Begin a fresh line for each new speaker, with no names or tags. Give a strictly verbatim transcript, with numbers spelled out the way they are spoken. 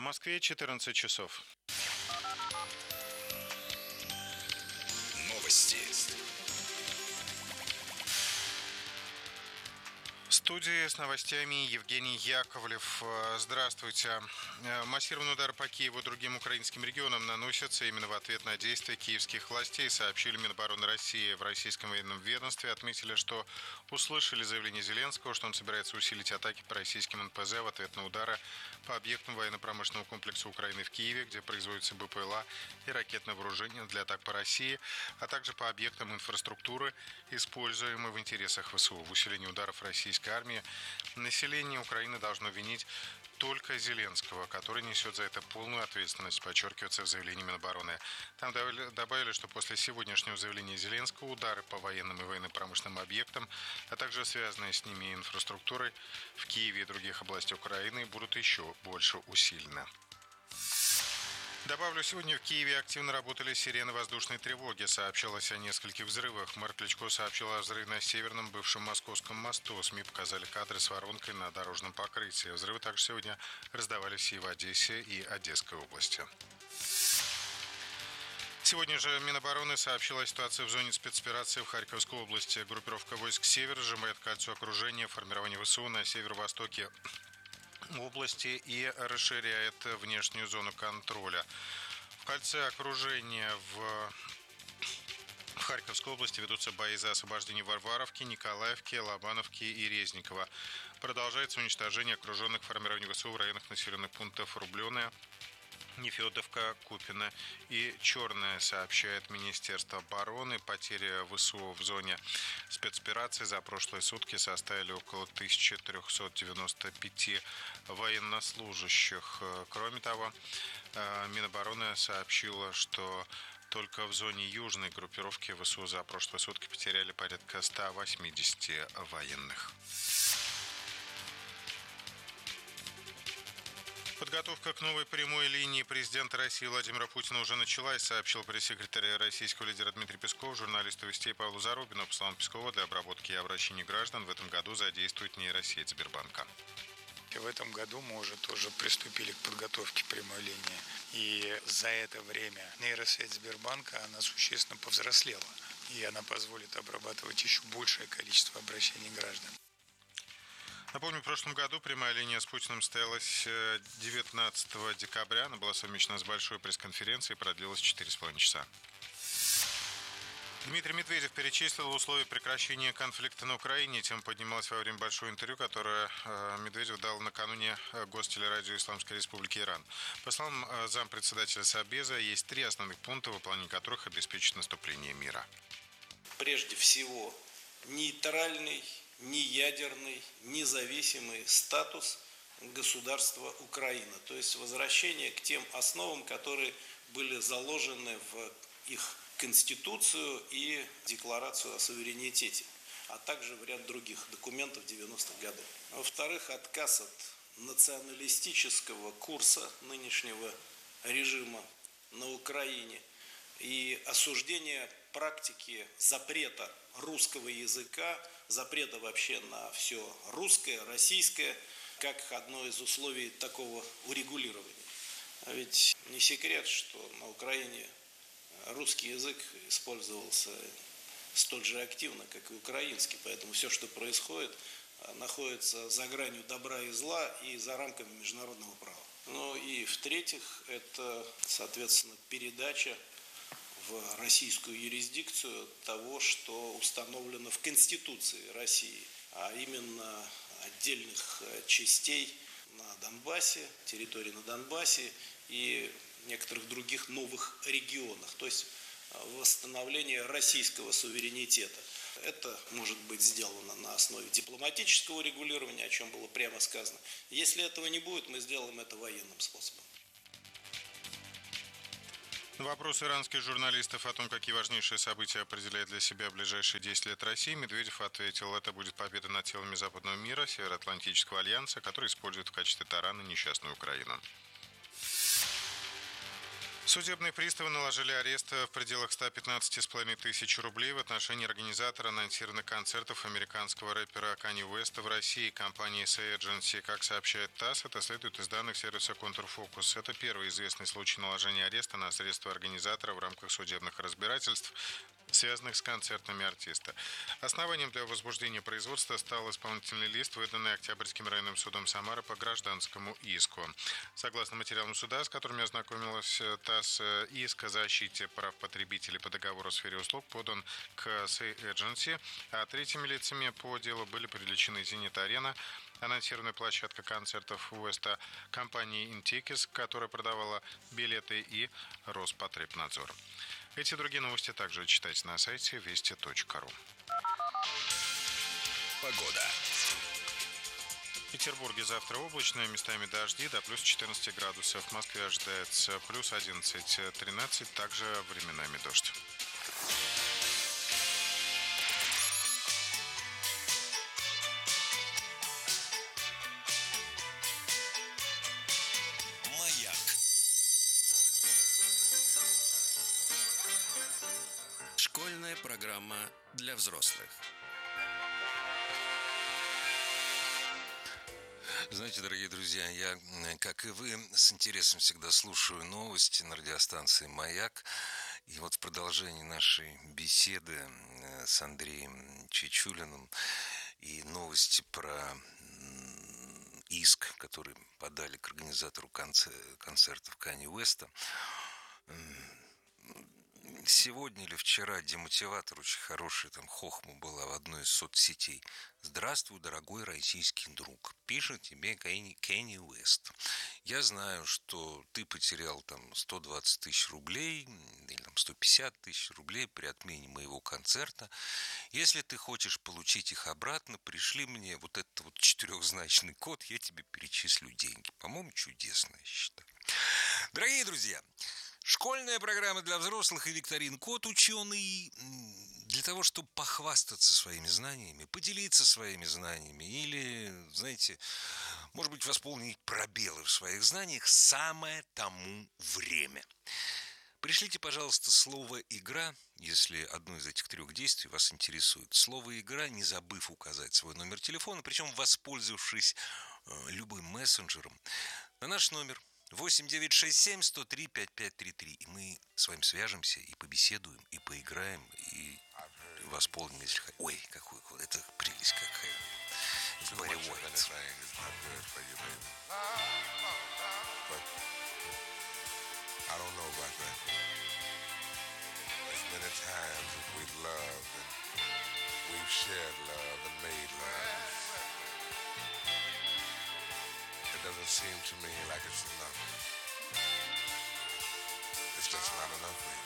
Москве четырнадцать часов.
Новости.
В студии с новостями Евгений Яковлев. Здравствуйте. Массированный удар по Киеву и другим украинским регионам наносится именно в ответ на действия киевских властей, сообщили Минобороны России. В российском военном ведомстве отметили, что услышали заявление Зеленского, что он собирается усилить атаки по российским эн пэ зэ в ответ на удары по объектам военно-промышленного комплекса Украины в Киеве, где производится бэ пэ эл а и ракетное вооружение для атак по России, а также по объектам инфраструктуры, используемой в интересах вэ эс у. В усилении ударов российской армии население Украины должно винить только Зеленского, который несет за это полную ответственность, подчеркивается в заявлении Минобороны. Там добавили, что после сегодняшнего заявления Зеленского удары по военным и военно-промышленным объектам, а также связанные с ними инфраструктурой в Киеве и других областях Украины будут еще больше усилены. Добавлю, сегодня в Киеве активно работали сирены воздушной тревоги. Сообщалось о нескольких взрывах. Мэр Кличко сообщил о взрыве на Северном бывшем Московском мосту. СМИ показали кадры с воронкой на дорожном покрытии. Взрывы также сегодня раздавались и в Одессе, и Одесской области. Сегодня же Минобороны сообщила о ситуации в зоне спецоперации в Харьковской области. Группировка войск «Север» сжимает кольцо окружения формирования вэ эс у на северо-востоке области и расширяет внешнюю зону контроля. В кольце окружения в, в Харьковской области ведутся бои за освобождение Варваровки, Николаевки, Лобановки и Резникова. Продолжается уничтожение окруженных формирований вэ эс у в районах населенных пунктов Рубленое, Нефедовка, Купино и Черное, сообщает Министерство обороны. Потери вэ эс у в зоне спецоперации за прошлые сутки составили около тысяча триста девяносто пять военнослужащих. Кроме того, Минобороны сообщила, что только в зоне южной группировки вэ эс у за прошлые сутки потеряли порядка ста восьмидесяти военных. Подготовка к новой прямой линии президента России Владимира Путина уже началась, сообщил пресс-секретарь российского лидера Дмитрий Песков журналисту «Вестей» Павлу Зарубину. По словам Пескова, для обработки и обращения граждан в этом году задействует нейросеть Сбербанка.
В этом году мы уже тоже приступили к подготовке прямой линии. И за это время нейросеть Сбербанка, она существенно повзрослела. И она позволит обрабатывать еще большее количество обращений граждан.
Напомню, в прошлом году прямая линия с Путиным состоялась девятнадцатого декабря. Она была совмещена с большой пресс-конференцией и продлилась четыре с половиной часа. Дмитрий Медведев перечислил условия прекращения конфликта на Украине. Тема поднималась во время большого интервью, которое Медведев дал накануне Гостелерадио Исламской Республики Иран. По словам зампредседателя Совбеза, есть три основных пункта, выполнение которых обеспечит наступление мира.
Прежде всего, нейтральный, неядерный, независимый статус государства Украина. То есть возвращение к тем основам, которые были заложены в их Конституцию и Декларацию о суверенитете, а также в ряд других документов девяностых годов. Во-вторых, отказ от националистического курса нынешнего режима на Украине и осуждение практики запрета русского языка, запрета вообще на все русское, российское, как одно из условий такого урегулирования. А ведь не секрет, что на Украине русский язык использовался столь же активно, как и украинский, поэтому все, что происходит, находится за гранью добра и зла и за рамками международного права. Ну и в-третьих, это, соответственно, передача в российскую юрисдикцию того, что установлено в Конституции России, а именно отдельных частей на Донбассе, территории на Донбассе и некоторых других новых регионах, то есть восстановление российского суверенитета. Это может быть сделано на основе дипломатического регулирования, о чем было прямо сказано. Если этого не будет, мы сделаем это военным способом.
На вопрос иранских журналистов о том, какие важнейшие события определяет для себя ближайшие десять лет России, Медведев ответил, это будет победа над силами западного мира, Североатлантического альянса, который использует в качестве тарана несчастную Украину. Судебные приставы наложили арест в пределах ста пятнадцати с половиной тысяч рублей в отношении организатора анонсированных концертов американского рэпера Канье Уэста в России компании эс эй Agency. Как сообщает ТАСС, это следует из данных сервиса Контрфокус. Это первый известный случай наложения ареста на средства организатора в рамках судебных разбирательств, связанных с концертами артиста. Основанием для возбуждения производства стал исполнительный лист, выданный Октябрьским районным судом Самары по гражданскому иску. Согласно материалам суда, с которыми ознакомилась ТАСС, иск о защите прав потребителей по договору в сфере услуг подан к эс эй Agency, а третьими лицами по делу были привлечены «Зенит-Арена», анонсированная площадка концертов Уэста, компании «Интикис», которая продавала билеты, и Роспотребнадзор. Эти и другие новости также читайте на сайте вести точка ру.
Погода.
В Петербурге завтра облачно, местами дожди, до плюс четырнадцати градусов. В Москве ожидается плюс одиннадцать-тринадцать, также временами дождь.
Школьная программа для взрослых. Знаете, дорогие друзья, я, как и вы, с интересом всегда слушаю новости на радиостанции «Маяк». И вот в продолжении нашей беседы с Андреем Чечулиным и новости про иск, который подали к организатору концертов Канье Уэста. Сегодня или вчера демотиватор очень хороший, там хохма была в одной из соцсетей. «Здравствуй, дорогой российский друг. Пишет тебе Канье Уэст. Я знаю, что ты потерял там сто двадцать тысяч рублей или там сто пятьдесят тысяч рублей при отмене моего концерта. Если ты хочешь получить их обратно, пришли мне вот этот вот четырехзначный код, я тебе перечислю деньги». По-моему, чудесно, я считаю. Дорогие друзья, школьная программа для взрослых и викторин «Код ученый» для того, чтобы похвастаться своими знаниями, поделиться своими знаниями или, знаете, может быть, восполнить пробелы в своих знаниях, самое тому время. Пришлите, пожалуйста, слово «игра», если одно из этих трех действий вас интересует. Слово «игра», не забыв указать свой номер телефона, причем воспользовавшись э, любым мессенджером, на наш номер восемь девятьсот шестьдесят семь сто три пятьдесят пять тридцать три. И мы с вами свяжемся и побеседуем, и поиграем, и восполним, если хотите. Ой, какой, это прелесть какая. Барри Уайт.
I don't know about that. As many times as we've loved and we've shared love and made love, it doesn't seem to me like it's enough. It's just not enough for you.